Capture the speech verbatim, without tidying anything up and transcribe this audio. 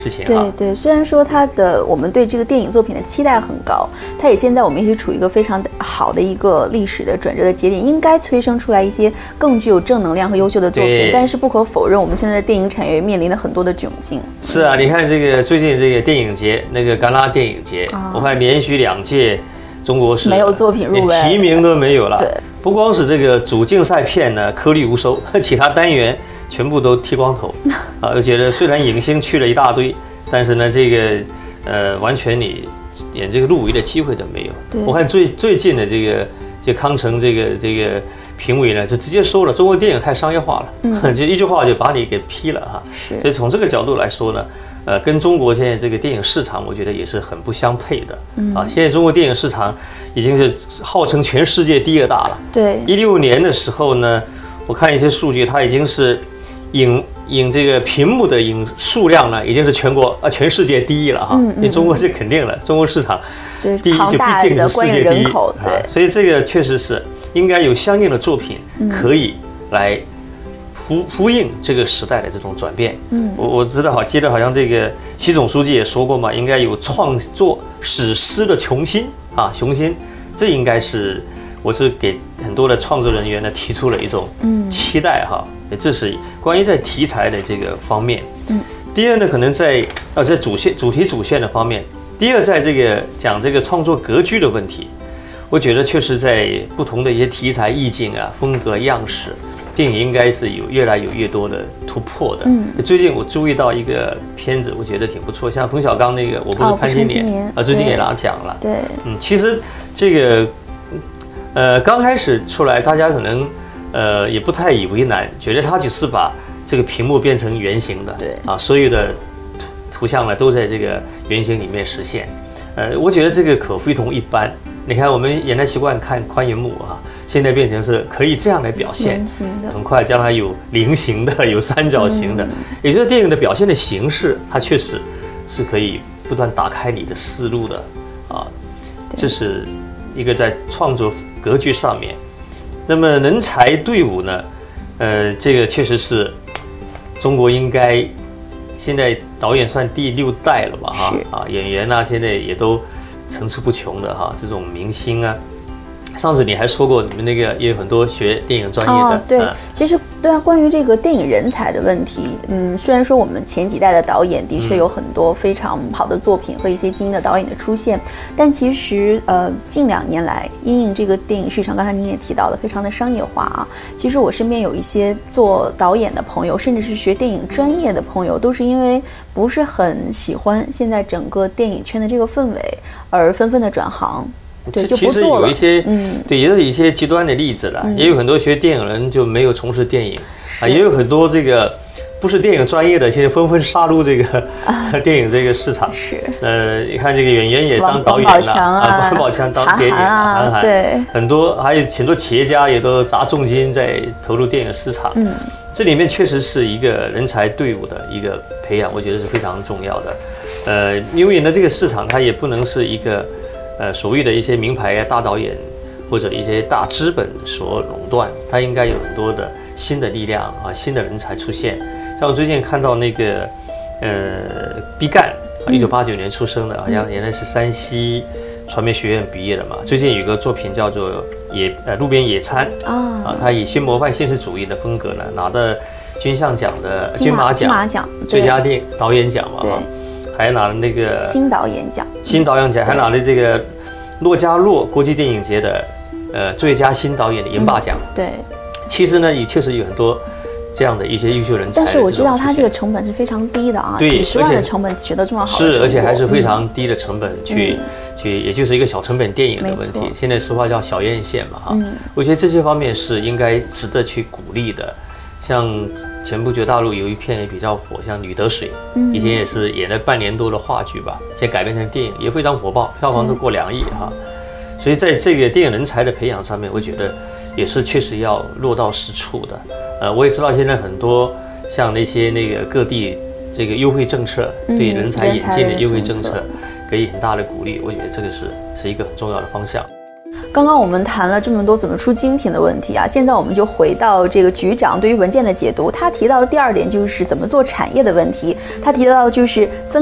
事情。 对对，虽然说它的我们对这个电影作品的期待很高，它也现在我们也许处于一个非常好的一个历史的转折的节点，应该催生出来一些更具有正能量和优秀的作品。但是不可否认，我们现在的电影产业面临了很多的窘境。 是啊，你看这个最近这个电影节，那个戛纳电影节，哦、我看连续两届中国是没有作品入围， 连提名都没有了。 对， 不光是这个主竞赛片呢颗粒无收，其他单元全部都剃光头啊！我觉得虽然影星去了一大堆，但是呢，这个呃，完全你演这个入围的机会都没有。我看最最近的这个这康城这个这个评委呢，就直接说了，中国电影太商业化了，嗯、就一句话就把你给批了哈。 是。 所以从这个角度来说呢，呃，跟中国现在这个电影市场，我觉得也是很不相配的。嗯、啊，现在中国电影市场已经是号称全世界第二大了。 对。 一六年的时候呢，我看一些数据，它已经是。影影这个屏幕的影数量呢，已经是全国啊全世界第一了哈。因为中国是肯定了，中国市场第一就必定是世界第一。 对， 所以这个确实是应该有相应的作品可以来呼呼应这个时代的这种转变。嗯，我我知道好，记得好像这个习总书记也说过嘛，应该有创作史诗的雄心啊雄心，这应该是我是给很多的创作人员呢提出了一种期待哈。这是关于在题材的这个方面。嗯，第二呢，可能在呃在主线、主题主线的方面。第二，在这个讲这个创作格局的问题，我觉得确实在不同的一些题材意境啊、风格样式，电影应该是有越来有越多的突破的。嗯，最近我注意到一个片子，我觉得挺不错，像冯小刚那个《我不是潘金莲》啊，最近也拿奖了。 对， 嗯，其实这个呃刚开始出来，大家可能。呃，也不太以为难，觉得他只是把这个屏幕变成圆形的， 对啊，所有的图图像呢都在这个圆形里面实现。呃，我觉得这个可非同一般。你看，我们原来习惯看宽银幕啊，现在变成是可以这样来表现， 圆形的， 很快将来有菱形的，有三角形的，嗯、也就是电影的表现的形式，它确实是可以不断打开你的思路的啊。这是一个在创作格局上面。那么人才队伍呢？呃，这个确实是中国应该现在导演算第六代了吧？哈啊，演员啊，现在也都层出不穷的哈，这种明星啊。上次你还说过，你们那个也有很多学电影专业的。 哦、对，嗯、其实对啊，关于这个电影人才的问题，嗯，虽然说我们前几代的导演的确有很多非常好的作品和一些精英的导演的出现，但其实呃，近两年来，因应这个电影市场，刚才您也提到了，非常的商业化啊。其实我身边有一些做导演的朋友，甚至是学电影专业的朋友，都是因为不是很喜欢现在整个电影圈的这个氛围，而纷纷的转行。对， 其实有一些，嗯，对，也是一些极端的例子了。嗯、也有很多学电影人就没有从事电影啊，也有很多这个不是电影专业的，现在纷纷杀入这个、啊、电影这个市场。 是， 呃，你看这个演员也当导演了啊， 王宝强当电影了，韩寒， 对， 很多还有很多企业家也都砸重金在投入电影市场。嗯，这里面确实是一个人才队伍的一个培养，我觉得是非常重要的。呃，因为呢，这个市场它也不能是一个。呃，所谓的一些名牌大导演或者一些大资本所垄断，它应该有很多的新的力量啊，新的人才出现。像我最近看到那个，呃，毕赣，一九八九年出生的，好像原来是山西传媒学院毕业的嘛。最近有个作品叫做《野呃路边野餐》啊，他以新模范现实主义的风格呢，拿的金像奖的金马奖最佳电导演奖嘛。还拿了那个新导演奖， 新导演奖还拿了这个洛迦诺国际电影节的呃最佳新导演的银霸奖。 嗯、对， 其实呢也确实有很多这样的一些优秀人才。 但是我知道他这个成本是非常低的啊， 对， 几十万的成本取得这么好的是，而且还是非常低的成本去、嗯、去，也就是一个小成本电影的问题。现在说话叫小院线嘛哈，嗯、我觉得这些方面是应该值得去鼓励的。像前不久大陆有一片也比较火，像《女得水》，以前也是演了半年多的话剧吧，现在改编成电影也非常火爆，票房都过两亿哈。所以在这个电影人才的培养上面，我觉得也是确实要落到实处的。呃，我也知道现在很多像那些那个各地这个优惠政策，对人才引进的优惠政策，给予很大的鼓励，我觉得这个是是一个很重要的方向。 刚刚我们谈了这么多怎么出精品的问题啊，现在我们就回到这个局长对于文件的解读，他提到的第二点就是怎么做产业的问题，他提到就是增